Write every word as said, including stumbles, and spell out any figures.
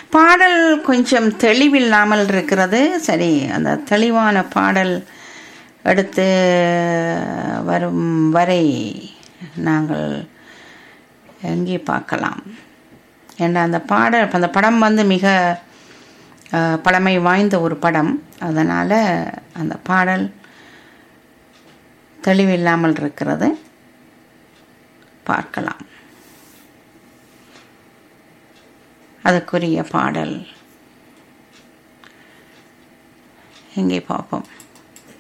பாடல் கொஞ்சம் தெளிவில்லாமல் இருக்கிறது. சரி, அந்த தெளிவான பாடல் எடுத்து வரும் வரை நாங்கள் எங்கே பார்க்கலாம். ஏன்னா அந்த பாடல் அந்த படம் வந்து மிக அஹ், பழமை வாய்ந்த ஒரு படம். அதனால் அந்த பாடல் தெளிவில்லாமல் இருக்கிறது. பார்க்கலாம் அதுக்குரிய பாடல் எங்கே பார்ப்போம்.